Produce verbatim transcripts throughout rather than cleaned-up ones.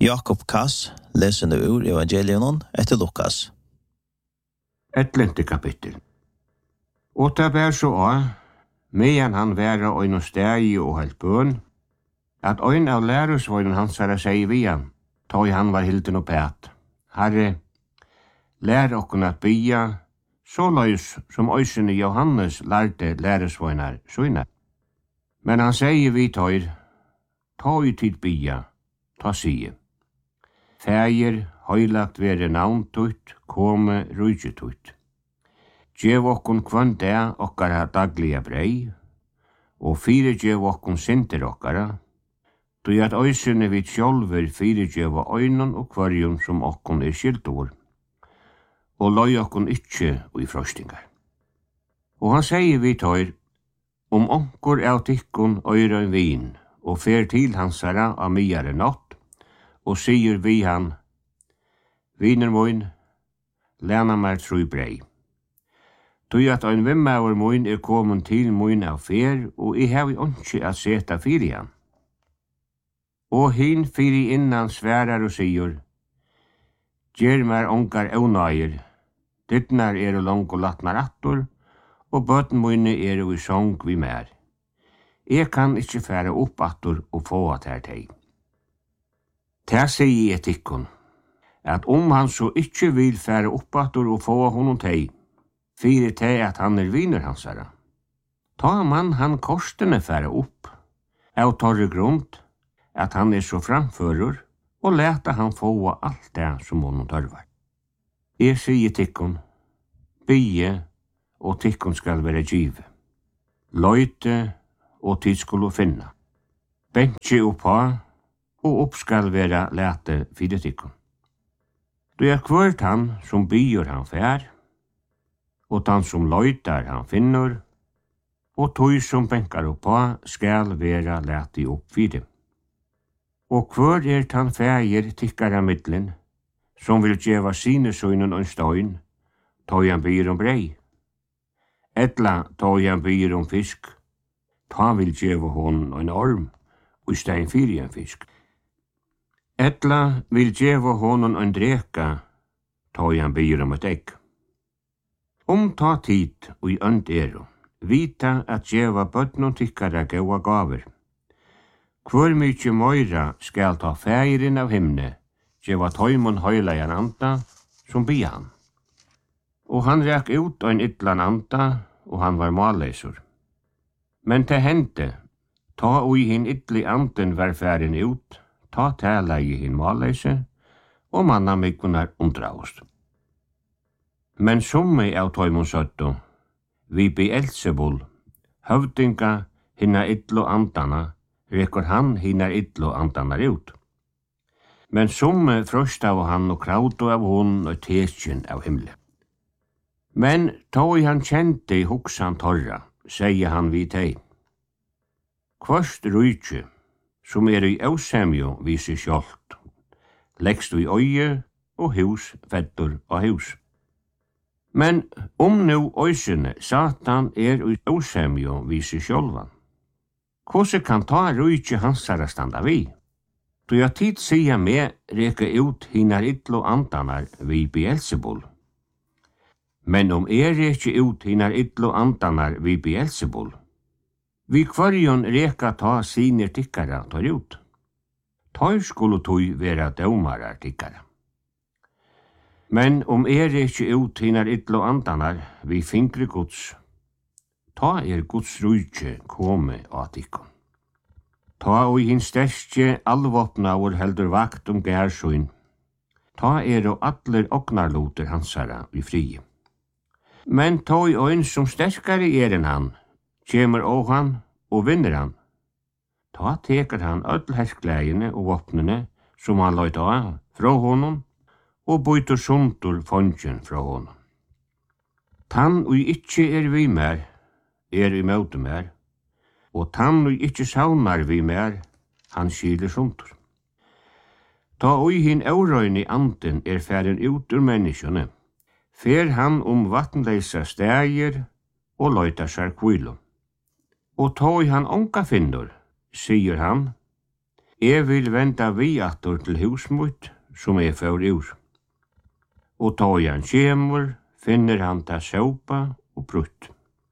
Jakob Kass leser nu ur evangelion etter Lukas. Etlente kapittel. Og det bær så av, medan han væra øyne stegi og helt bøn, at øyne av læresvøynen hans var å si vi han, tog han var hilden og pæt. Herre, lær okken at bya, så løys som øysene Johannes lærte læresvøynar søyne. Men han sier vi tøyr, tog tid bya, ta sige. Fægir, høylagt vere navn tutt, kome rujtje tutt. Gjev okkun kvann dag okkara dagliga brei, og fire gjev okkun sinter okkara, tog at øysene vi sjolver fire gjev øynon og kvarjon som okkun er skildur, og løy okkun ikkje i frostingar. Og han sier vi tøyr, om onkur av tikkun øyra vin, og fer til hansara av myare natt, og sier vi han, viner moin, lena mer tru brei. Tui at ein vimmaur moin er komin til moin av fer, og I hevi onki at seta fyri han. Og hin fyri innan sverar og sier, gjer mer ongar eunægir, dittnar er lang og latnar attor, og bøten moine er i song vi mer. Jeg kan ikkje færa opp attor og få at her teg. Ta sier jeg tikkun, at om han så ikkje vil færa opp attor og få honom teg, fyre teg at han er viner hansara. Ta man han korstene færa opp, av torre grunn, at han er så framfører, og leta han få alt det som honom tørvar. Jeg sier tikkun, bygge, og tikkun skal være give. Løyte, og tid skulle finna. Bentje oppa, og opp skal være lete fire tikkun. Du er kvart han som byr han fær, og han som løytar han finner, og tog som benkar oppa skal være lete opp fire. Og hver er han fægir tikkara middelen, som vil djeva sine søgnen og støyn, tog han byr om brei. Etla tog han byr om fisk, ta vil djeva hon en orm, og stein fyri en fisk. Etla vil djeva honom en dreka, ta han byr om et egg. Om ta tid og i ønd ero, vita at djeva bøtnon tikkara gaua gaver. Hvor mykje møyra skal ta fægrin av himne, djeva tøymon høylajan anda, som by han. Og han ræk ut ein ytlan anda, og han var malleisur. Men til hente, ta ui hin ytli anden var færin ut, ta tala i hin malleise, og manna mykkunar undraust. Men summi av tøymon søttu, vi be Elsebul, høvdinga hinna ytlo andana, rekur han hinna ytlo andanar ut. Men summi frøst av han og krautu av hon og tekjen av himle. Men tog han kjente i hoksan torra, sier han vi teg. Kvørst rujtje, som er i ausemjo viser skjolt, leggst du i øye og hus feddur og hus. Men om nu øysene Satan er i ausemjo viser skjolvan, hvordan kan ta rujtje hansara standa vi? Du har tid sier med reka ut hinar ytlo andanar vi Beelzebul. Men om er ikke ut hinar ytlo andanar vi Beelzebul, vi kvarjon reka ta siner tikkara tar ut. Tar skulle tog vera dømarar tikkara. Men om er ikke ut hinar ytlo andanar vi fingre gods, ta er Guds rujtje kome av tikkun. Ta og hin sterske allvåpnaur heldur vakt om gærsøyn. Ta er og atler oknarloter hansara i frie. Men ta i øyn som sterkare er enn han, kjemur og han og vinner han. Ta teker han öll hersklægene og våpnene som han løyt av fra honom, og bytur sundur fondjen fra honom. Tann og ikkje er vi mer, er i møte mer, og tann og ikkje saunar vi mer, han skiler sundur. Ta og hin eurøyni anden er færen ut ur menneskjone, fer han om vatnleisa stægir og løytar seg kvilo. Og ta i han onka finnur, sier han, Jeg vil venda vi attor til husmut som jeg får ur. Og ta han kjemur, finner han ta såpa og prutt.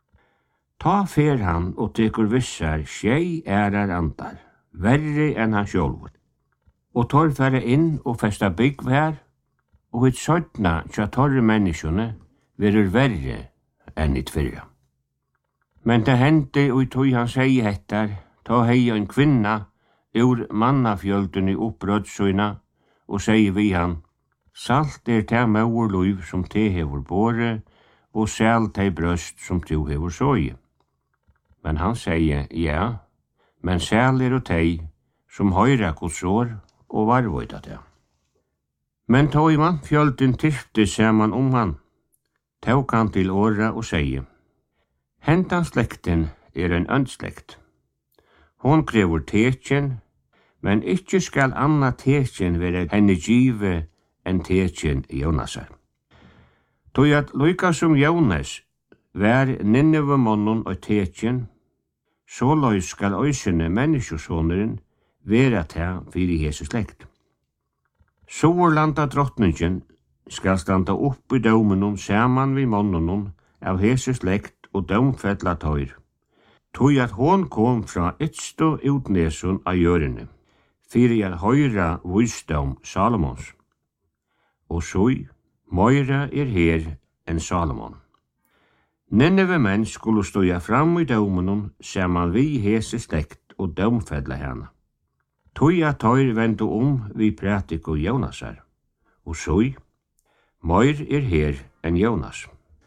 Ta fer han og tekur vissar tjei ærar andar, verre enn han sjálfur. Og tar færa inn og festa bygg her, og hitt sødna tja torre menneskjone verur verre enn hitt fyrra. Men det hendte og tog han segi hettar, ta hei en kvinna ur mannafjöldun i opprødsøyna og segi vi han, salt er ta maur luiv som te hevur bore, og sel te brøst som tu hevur såi. Men han segi, ja, men sel er og te som høyra kodsår og varvøyda det. Men tog man fjölden tifte saman om han, tog han til åra og segi, hentan slekten er en ønslekt. Hon krever tekjen, men ikkje skal anna tekjen være henne give enn tekjen Jonasar. Tog at loika som Jonas vær Nineve månen og tekjen, så løy skal øysene menneskjøsåneren være til fyrir Jesu slekt. Soverlanda drottningen skal standa opp i dømenon saman vi månenon av Jesu slekt og dømfella tøyr. Tog at hon kom fra ytsto utnesun av gjørene, fyrir at høyra visdom Salomons. Og soi, møyra er her enn Salomon. Nineve menn skulle ståja fram i dømenon saman vi Jesu slekt og dømfella hana. Tog at tøyr vendu om vi pratik og Jonasar. Og soi, møyr er her enn Jonas.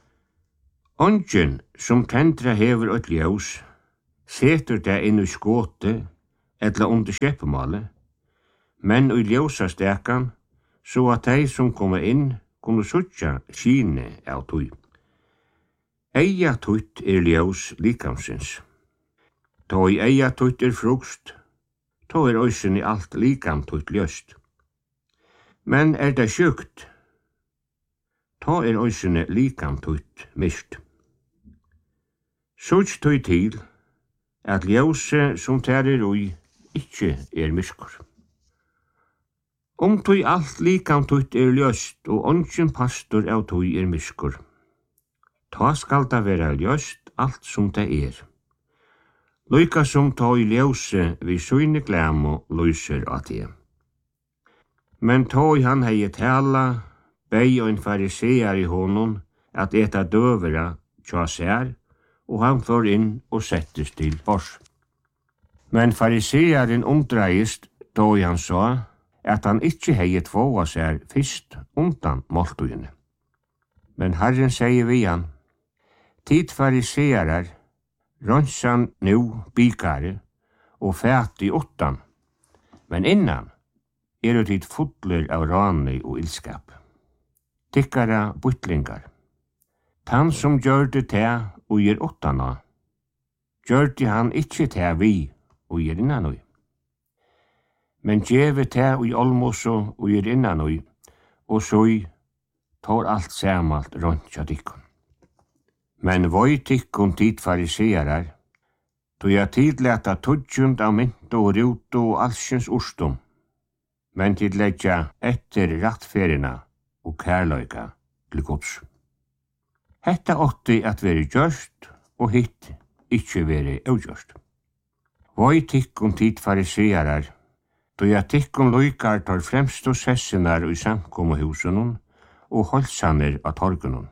Ongen som tendra hever et ljós, setur det inn i skåte, etla under skjeppemalet, men i ljósa stekan, så at de som kommer inn, kunne suttja kine av tøy. Eia tøyt er ljós likamsins. Ta i eia tøyt er frukst, ta er òsinn i alt likam tøyt ljöst. Men er det sjukt, ta er òsinn i likam tøyt mist. Sutt tøy til, at ljóse som tær er ui, ikkje er myskur. Om tøy alt likam tøyt er ljöst, og ongen pastor av tøy er myskur, ta skal det vera ljöst alt som det er. Loika som tøy ljóse vi søyne glemo lyser at det. Men tøy han hei tala, bei og en farisear i honom, at eta døvera tja sær, og han får inn og settes til bors. Men farisearen omdreist, da han sa, at han ikkje hei tvåa sær fyrst undan måltugene. Men Herren sier vi han, tid farisearar, rønsan nu bikare, og fæt i åttan, men innan er det tid fotler av rane og ilskap. Tikkara butlingar. Tan som gjør det til og gir åttana, gjør det han ikkje til vi og gir innanøy. Men djeve til og i olmoso og gir innanøy, og så tar alt samalt rundt tja tikkun. Men voi tikkun tid farisearar, då jeg tidleta tudjund av mynt og rut og alskjens urstum, men tidletja etter rattferina og kærløyga til gods. Hetta åtti at veri gjørst, og hitt ikkje veri augjørst. Voi tikkun tid farisearar, då jeg tikkun loikar tar fremst og sessinar i samkommuhusunum og holsanir av torgunum.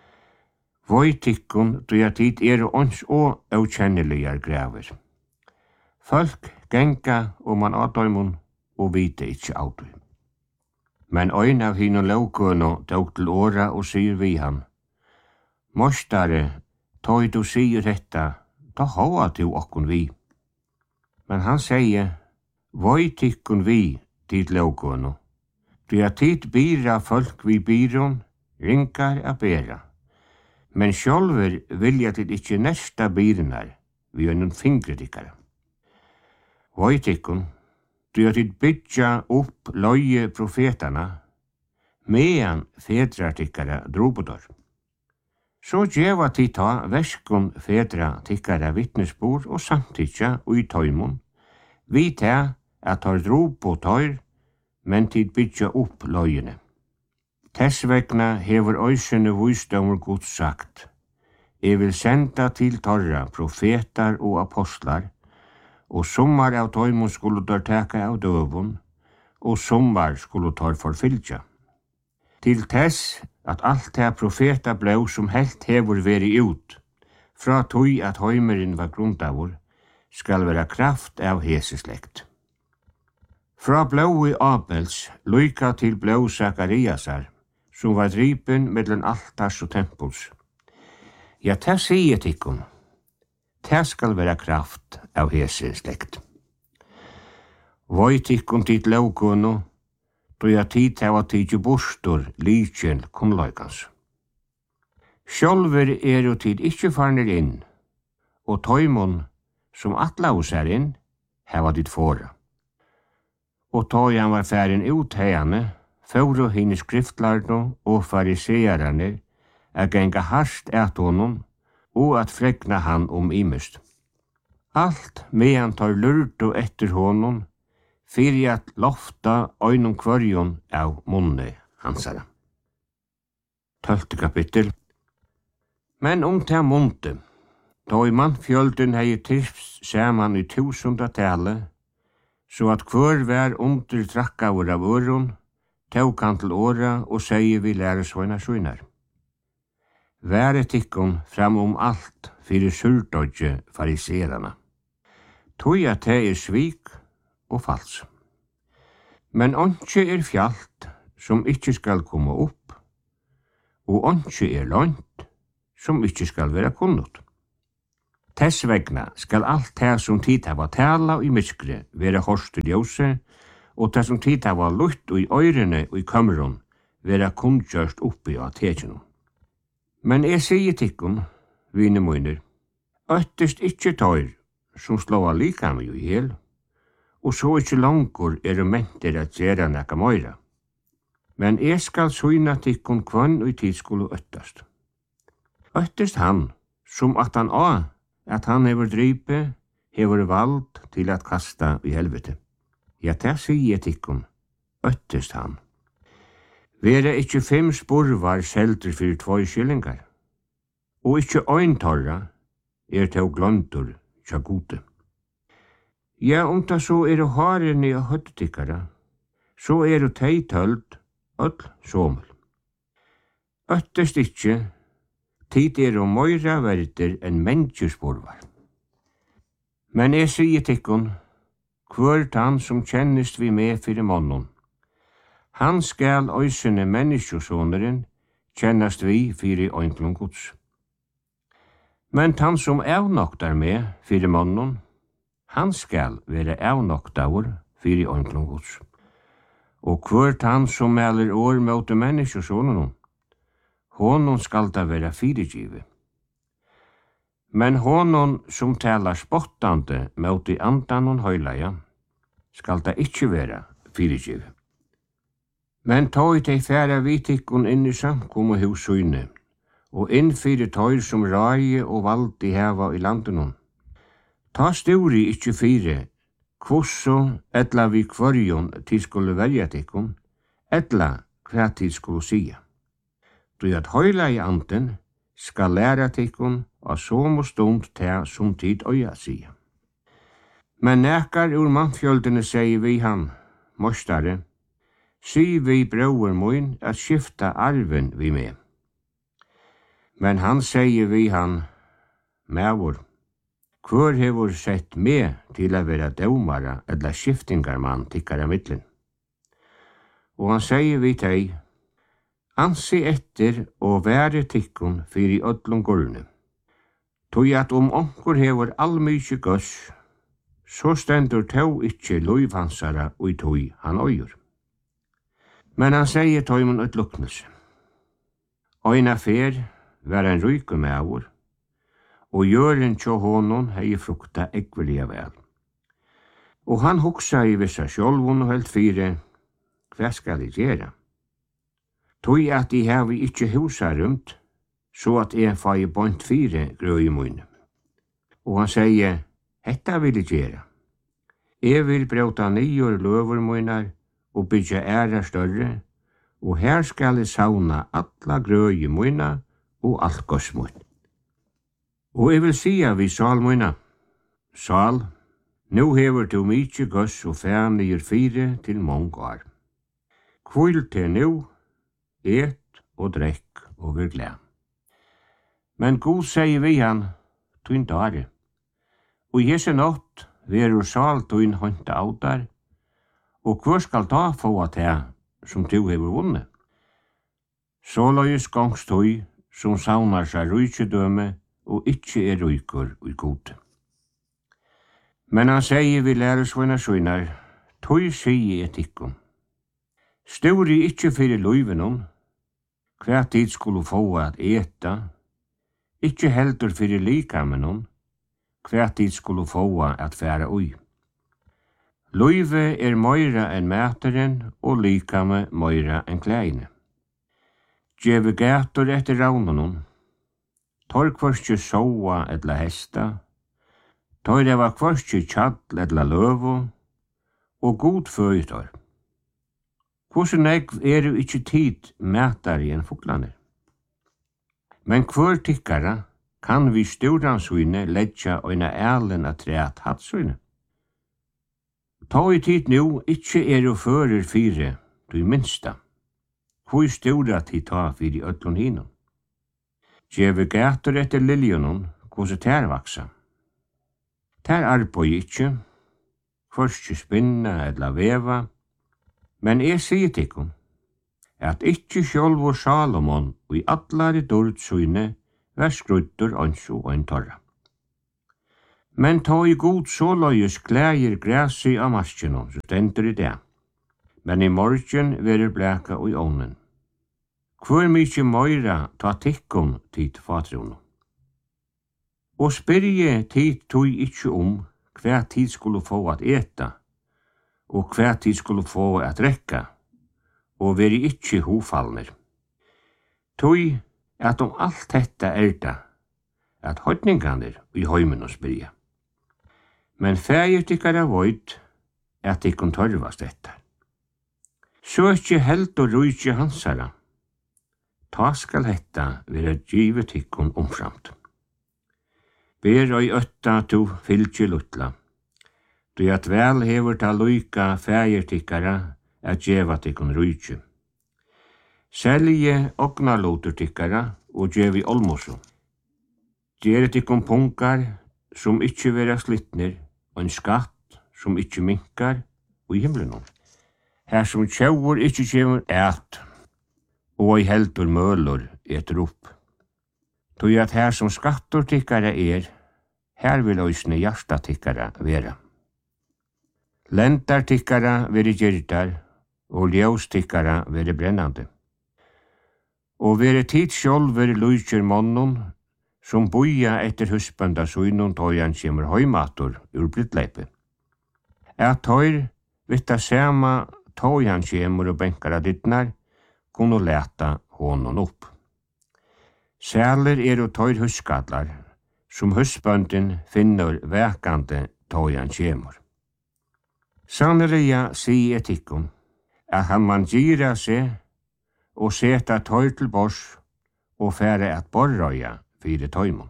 Voi tikkun, då jeg tid er ons og aukjenneligar graver. Folk genga og man adøymun og vite ikkje adøy. Men øyn av hinn og laukøno tåg til åra og sier vi han, Mostare, tøy du sier detta, da hoa du okkun vi. Men han sier, voi tikkun vi, tid laukøno. Du er tid bira folk vi biron, ringar a bera. Men sjálfur vilja tid ikkje nesta birinar, vi øynun fingredikkara. Voi tikkun, du er tid bytja opp løye profetana, mean fedrartikkara drobodor. Så djeva tid ta verskun fedra tikkara vittnesbor og samtidja ui tøymon, vi ta at tar drop på tøyr, men tid bytja opp løyene. Tess vegna hever øysene visdomur Guds sagt, «Jeg vil senda til torra profetar og apostlar, og sommar av tøymon skulle dør teka av døvun, og sommar skulle tar forfylja. Til tess at alt det profeta blei som helt hever veri ut, fra tøy at høymeren var grundavur, skal vera kraft av heseslekt. Fra blei Abels, lyka til blei Sakariasar, som var dripen mellom altars og tempuls. Ja, ta sier tikkum, ta skal vera kraft av heseslekt. Voi tikkum tit laukunu, då jeg tid hava tidju bostur likjen kunnleikans. Sjálfur er jo tid ikkje farnir inn, og tøymon som atlaus er inn, hava dit fora. Og tøy han var færin ut heiane, fóru hini skriftlarno og farisearane a genga harst et honom og at fregna han om imust. Alt medan tar lurdu etter honom, fyrir at lofta øynum kvarjon av munne hansara. Tölfte kapittel. Men om ta munte, då i mannfjölden hei tips saman i tusunda tale, så at kvar vær under trakkavur av øron, tåg han til åra og sier vi læresvøyna søynar. Være tikkun fram om alt fyrir surdodje fariserana. Tog at det er svik og fals. Men ontsje er fjalt som ikkje skal komme opp, og ontsje er lønt som ikkje skal være kunnot. Tess vegna skal alt det som tid hava tala i myskre være horst i ljøse, og det som tid hava lutt i øyrene og i kammeron være kunnkjørst oppi av tekjennom. Men jeg sier tikkun, vine møyner, øttest ikkje tøyr som slår lika meg i hel, og så ikkje langur er menter at gjera nekka møyra. Men jeg skal søyna tikkun kvann og tid skulle øttast. Øttest han, som at han a, at han hever drype, hever vald til at kasta i helvete. Ja, det sier tikkun, øttest han. Vera ikkje fem spurvar selter fyrir tvoi skillingar, og ikkje øyntorra er til gløntur tja gode. Ja, om det så er det harene og høttetikkara, så er det tei tøld, öll somul. Øttest ikkje, tid er og møyra verder enn menneskespurvar. Men jeg sier tikkun, hvert han som kjennest vi med fyrir månen, han skal øysene menneskesåneren kjennast vi fyrir øyntlun Guds. Men han som avnoktar med fyrir månen, han skal være avnoktaur fyrir øyntlun Guds. Og hvert han som meler år møte menneskesåneren, honom skal da være fyrirgive. Men honom som talar spottande møte andan og høylaja, skal da ikkje være fyrirgive. Men tøy tei færa vitikkun inn i samkommu hussyne, og inn fyrir tøyr som rai og valdi heva i landenon. Ta stjóri ikkje fyrir, kvosso etla vi kvarjon tid skulle velja tikkun, etla hva tid skulle sia. Du at høyla i anden skal læra tikkun av som og stund ta som tid øya sia. Men nekar ur mannfjöldene sier vi han, mostare, sy vi brauer moin at skifta arven vi med. Men han sier vi han, mevor, hvor hevur sett med til a vera dømara eller skiftingarmann tikkara middelen. Og han sier vi tei, ansi etter og være tikkun fyrir öllum gulne. Tog at om onkur hevur allmykje gøss, så stendur tau ikkje loivansara ui tog han øyur. Men han sier tøymon ut luknelse. Øyna fer var en ryke mevor, og gjøren tjå honom hei frukta ekvelia vel. Og han hoksa i vissa sjolvun og helt fire, hva skal jeg gjera? Tog at de hevi ikkje husa rundt, så at jeg fai bont fire grøy i munne. Og han sier, hetta vil jeg gjera. Jeg vil brøta nyer løver møynar og byggja æra større, og her skal jeg sauna alla grøye møyna og alt goss møyna. Og jeg vil sia vi Sal møyna, Sal, nu hever du mykje goss og fæn nyer fire til mong år. Kvil til nu, et og drekk og vil gled. Men god sier vi han, tuin dare, og jese nått verur Sal tuin hånta autar, og hvor skal da få at det som du hever vunnet? Så løyes gongstøy som saunar seg rujtjedøme og ikkje er rujkur ui gode. Men han sier vi læresvøyna søynar, tøy sier etikkum. Sturi ikkje fyrir løyvenon, hver tid skulle få at eta, ikkje heldur fyrir likamenon, hver tid skulle få at færa ui. Løyve er møyra enn mæteren og likame møyra enn klæine. Djeve gætur etter raunanon, tor kvarskje soa etla hesta, tor eva kvarskje tjall etla løvo, og god føytor. Hvordan negv er jo ikkje tid mætari enn fuglaner? Men hver tikkara kan vi sturansvine ledja oina ælen at treat hatsvine. Ta i tid nu ikkje er jo fører fire, du minsta. Hvor stora tid ta fyrir öllun hinum? Djeve gætur etter liljonon, hvordan tær vaksa. Tær arboi ikkje, hvorskje spinna eller veva, men jeg sier tikkum, at ikkje sjálvur Salomon og i allari dord søyne var skruddur ansju og en torra. Men ta i god såløyes klægir græsi av maskjenon, så stendur i det. Men i morgen verir blæka og i ånden. Hvor mykje møyra ta tikkum tid fatrunu. Og spyrje tid tog ikkje om hver tid skulle få at eta, og hver tid skulle få at rekka, og veri ikkje hofallner. Tog at om alt detta er det, at høytninganer i høymen og spyrja. Men fægir tykkara void at tykkun tørvast detta. Så ikkje held og rujtje hansara, ta skal hetta vera givet tykkun omframt. Ber oi ötta tu fylgje lutla, du at vel hever ta luika fægir tykkara at djeva tykkun rujtje. Selje ogna lutur tykkara og djevi olmosu. Djere tykkun punkar som ikkje vera slittner, og en skatt som ikkje minkar og i himlenon. Her som tjaur ikkje kjemur et, og i heldur mølur etter opp. Tog at her som skattur tykkara er, her vil òsne hjärsta tykkara vera. Lendar tykkara veri gyrdar, og ljós tykkara veri brennande. Og veri tid sjálfur lujtjer monnum, som boja etter husbanda sunnum tøyan kjemur høymatur ur blittleipi. At tøyr vitta sema tøyan kjemur og benkara dittnar, kunne leta honon opp. Sæler er og tøyr huskallar, som husbandin finner vekande tøyan kjemur. Sanneliga sier etikkum, at han man gira seg og seta tøyr til bors og fære at borrøya fyrir tøymon.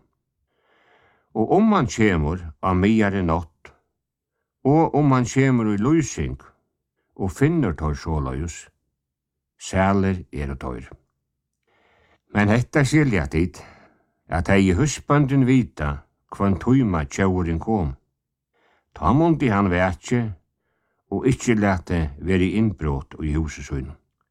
Og om man kjemur av miare nått, og om man kjemur i lysing og finner tøyr såløyus, sæler er og tøyr. Men hetta skilja tid, at hei husbandin vita kvann tøyma tjaurin kom. Ta mundi han vekje, og ikkje lete veri innbrot og i husesunn.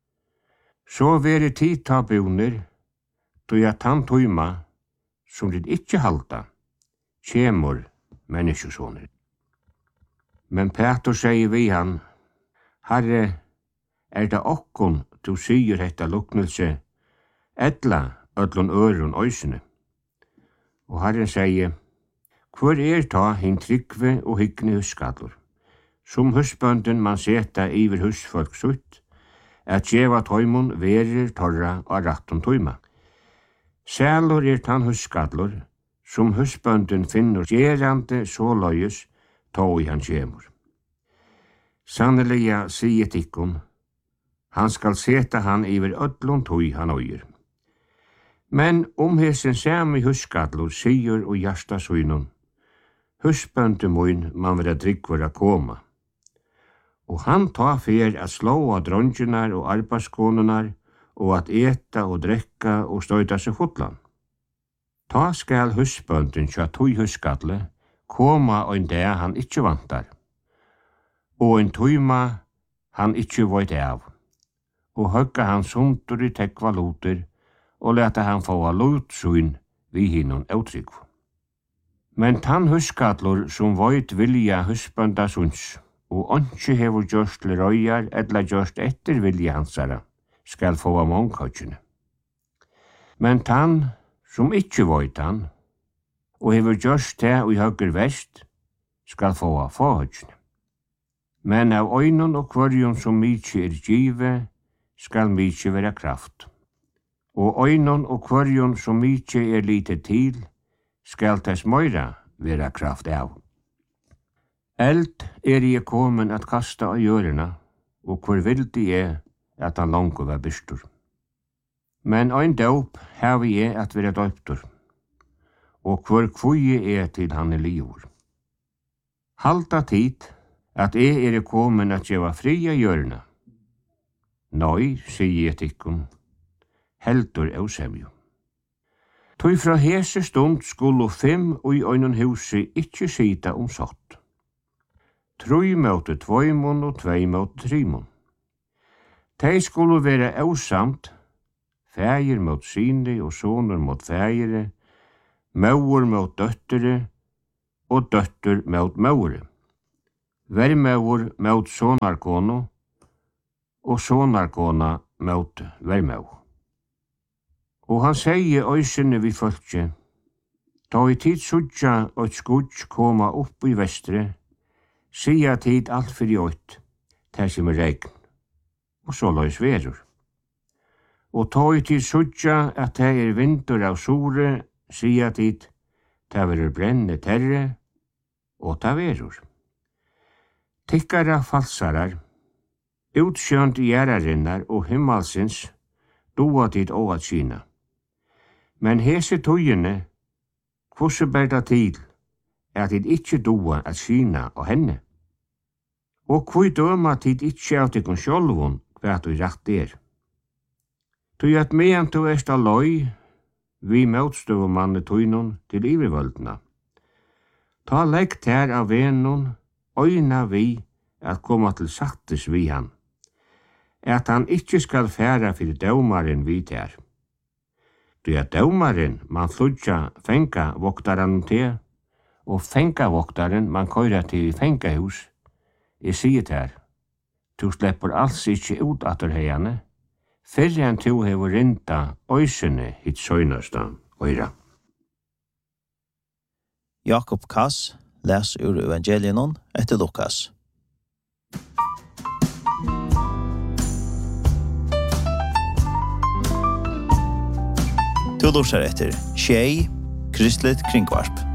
Så veri tid ta buner, tog at han tøyma, som det ikkje halda, kjemur menneskesåner. Men Petur sier vi han, Herre, er det okkon du sier hetta luknelse, etla öllun örun øysene. Og Herren sier, hvor er ta hin tryggve og hyggni huskallur, som husbønden man seta iver husfolk sutt, at djeva tøymon verir torra og ratton tøyma. Sælur er tann huskallur, som husbønden finner gerande såløyes tå i han kjemur. Sanneliga sier tikkum, han skal seta han iver ödlon tøy han øyer. Men om hesen sami huskadlor sier og hjärsta søynun, husbøntu moin man vera drikvar a koma. Og han ta fer at slå av dronginar og arbeidskonunar og at eta og drekka og støyta seg fotlan. Ta skal husbøntun tja tøy huskadle koma ein dag han ikkje vantar, og ein tøyma han ikkje veit av, og høgga han sundur i tekva luter, og leta han få a lutsyn vi hinnon eutrykv. Men tann huskadlor som veit vilja husbønda sunds, og onki hefur gjørst til røyjar eller gjørst etter vilja hansara, skal få a mångkøtjene. Men tann som ikkje veit han, og hefur gjørst det og i høgger vest, skal få a fåhøtjene. Men av øynun og kvarjon som mykje er givet, skal mykje vera kraft. Og øynun og kvarjon som mykje er lite til, skal tess møyra vera kraft av. Eld er jeg komen at kasta av jørena, og hvor vildi er at han langt var byrstur. Men ein dåp hevi er at vera døptur, og hvor kvøye er til han er livur. Halda tid at jeg er komen at jeg var fri av jørena. Nei, sier jeg tikkum, heldur av semju. Tøy fra hese stund skulle fem og i øynun huset ikkje sita om satt. Trøy møte tvøymon og tvei møte trimon. Tei skulle være ausamt, fægir mot sine og soner mot fægire, mauer mot døttere og døtter mot mauere. Vermauer mot sonarkono og sonarkona mot vermau. Og han sier øysene vi følge, da i tid sudja og skudj koma opp i vestre, sier tid alt fyrir ått, det som er regn, og så løys verur. Og ta i tid sudja at det er vinter av sore, sier tid, det verur brenne terre, og det verur. Tikkara falsarar, utsjönt gjerarinnar og himmalsins, doa tid og at kina. Men hese tøyene, hvordan berda til, at tid ikkje doa at kina og henne. Og hvor døma tid ikkje av tikkun sjolvun, hva du rett er. Tøy at mean tu erst a løy, vi møtstøvumanne tøynun til ivervøldna. Ta legg ter av venun, øyna vi at koma til sattes vi han, at han ikkje skal færa fyrir dømaren vi ter. Du at dømaren man fludja fenga voktaran til, og fenga voktaren man køyra til fengahus. Jeg sier ter, du slepper alls ikkje ut atter heiane, fyrre enn tu hever rinda øysene hit søgnasta øyra. Jakob Kass les ur evangelienon etter Lukas. Du lurer etter Tjei, Kristelig Kringvarp.